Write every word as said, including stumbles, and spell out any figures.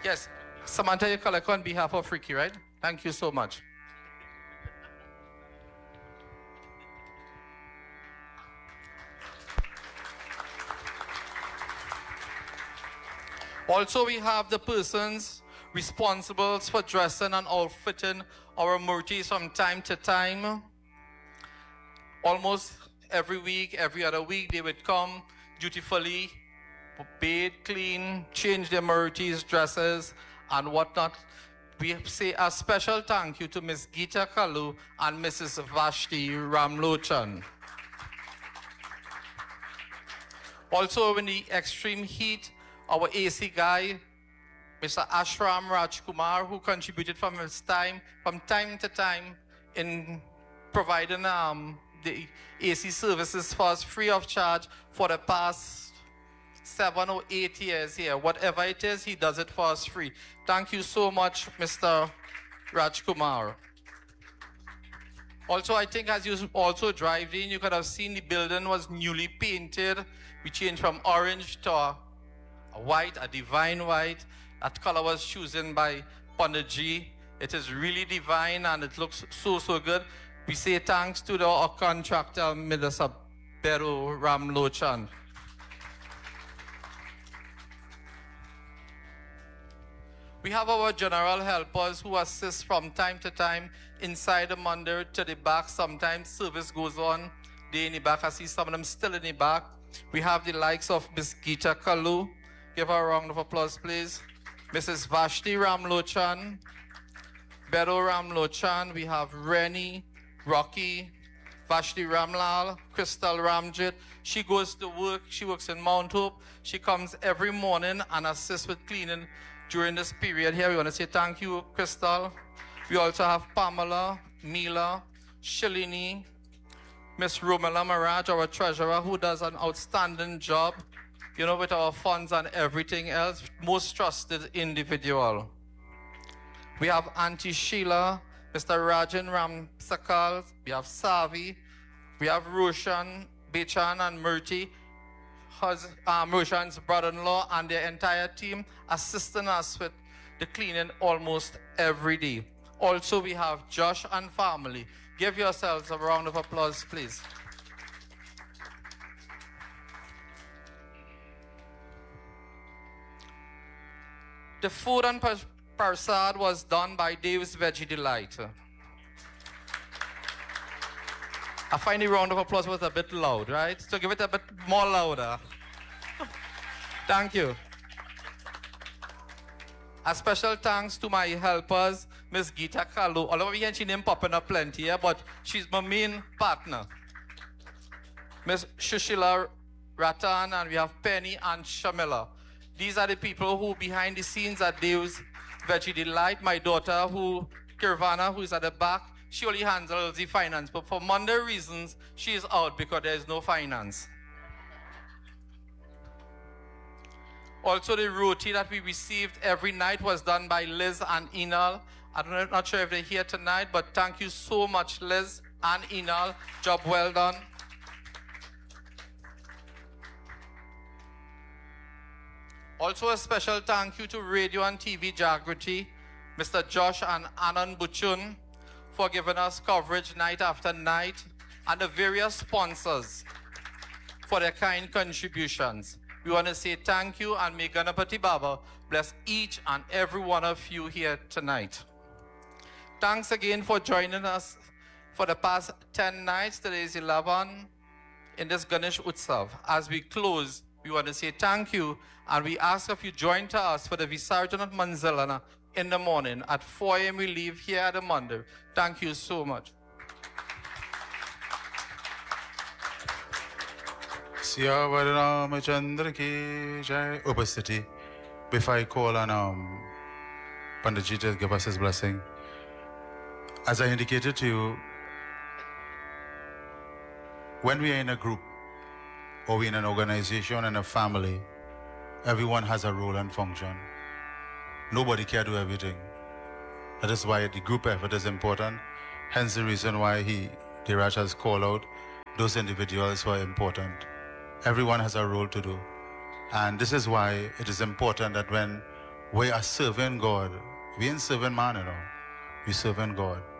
Yes, Samantha, you collect on behalf of Ricky, right? Thank you so much. Also, we have the persons responsible for dressing and outfitting our murtis from time to time. Almost every week, every other week, they would come dutifully, bathe, clean, change their murtis, dresses, and whatnot. We say a special thank you to Miss Geeta Kalu and Missus Vashti Ramlochan. Also, in the extreme heat, our A C guy, Mister Ashram Rajkumar, who contributed from his time, from time to time, in providing um, the A C services for us free of charge for the past seven or eight years here. Whatever it is, he does it for us free. Thank you so much, Mister Rajkumar. Also, I think as you also drive in, you could have seen the building was newly painted. We changed from orange to a white, a divine white. That color was chosen by Panditji. It is really divine and it looks so, so good. We say thanks to the our contractor, Mister Beru Ramlochan. We have our general helpers who assist from time to time inside the mandir to the back. Sometimes service goes on, they in the back. I see some of them still in the back. We have the likes of Miss Geeta Kalu. Give her a round of applause, please. Missus Vashti Ramlochan, Beru Ramlochan. We have Rennie, Rocky, Vashti Ramlal, Crystal Ramjit. She goes to work. She works in Mount Hope. She comes every morning and assists with cleaning during this period here. We want to say thank you, Crystal. We also have Pamela, Mila, Shalini, Miss Romela Maraj, our treasurer, who does an outstanding job, you know, with our funds and everything else. Most trusted individual. We have Auntie Sheila, Mister Rajan Ramsakal, we have Savi, we have Roshan, Bechan, and Murti, hus um, Roshan's brother-in-law, and their entire team assisting us with the cleaning almost every day. Also, we have Josh and family. Give yourselves a round of applause, please. The food and prasad was done by Dave's Veggie Delight. I find the round of applause was a bit loud, right? So give it a bit more louder. Thank you. A special thanks to my helpers, Miss Geeta Kalu. Although we can see name popping up plenty here, but she's my main partner. Miss Shushila Ratan, and we have Penny and Shamila. These are the people who behind the scenes at Dave's Veggie Delight. My daughter, who Kirvana, who is at the back, she only handles the finance, but for Monday reasons, she is out because there is no finance. Also, the roti that we received every night was done by Liz and Inal. I'm not sure if they're here tonight, but thank you so much, Liz and Inal. Job well done. Also, a special thank you to Radio and T V Jagriti, Mister Josh and Anand Buchun, for giving us coverage night after night, and the various sponsors for their kind contributions. We want to say thank you, and may Ganapati Baba bless each and every one of you here tonight. Thanks again for joining us for the past ten nights. Today is eleven in this Ganesh Utsav. As we close, we want to say thank you, and we ask if you join to us for the Visarjan of Manzalana in the morning. At four A M we leave here at the Mandir. Thank you so much. Siyavar Ramachandra ki jai. Upasthiti. Before I call on um, Panditji to give us his blessing, as I indicated to you, when we are in a group, or we're in an organization and a family, everyone has a role and function. Nobody can do everything. That is why the group effort is important. Hence the reason why he, Dheeraj, has called out those individuals who are important. Everyone has a role to do. And this is why it is important that when We are serving God. We ain't serving man, you know. We serving God.